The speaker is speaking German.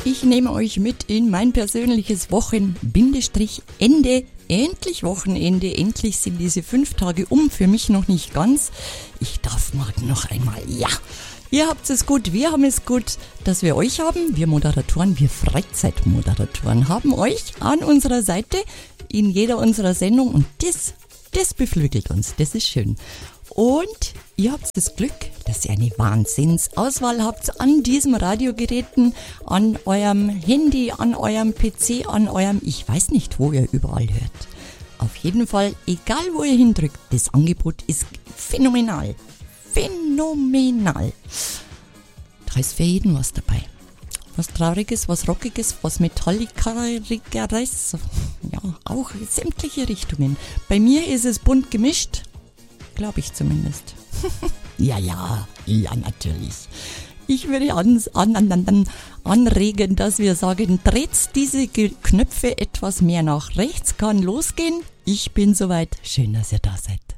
Ich nehme euch mit in mein persönliches Ende. Endlich Wochenende, endlich sind diese 5 Tage für mich noch nicht ganz. Ich darf morgen noch einmal, ja. Ihr habt es gut, wir haben es gut, dass wir euch haben. Wir Moderatoren, wir Freizeitmoderatoren haben euch an unserer Seite in jeder unserer Sendung und das beflügelt uns, das ist schön. Und ihr habt das Glück, dass ihr eine Wahnsinnsauswahl habt an diesen Radiogeräten, an eurem Handy, an eurem PC, an eurem, ich weiß nicht, wo ihr überall hört. Auf jeden Fall, egal wo ihr hindrückt, das Angebot ist phänomenal. Phänomenal. Da ist für jeden was dabei. Was Trauriges, was Rockiges, was Metallicares, ja, auch sämtliche Richtungen. Bei mir ist es bunt gemischt. Glaube ich zumindest. Ja, natürlich. Ich würde anregen, dass wir sagen, dreht diese Knöpfe etwas mehr nach rechts, kann losgehen. Ich bin soweit. Schön, dass ihr da seid.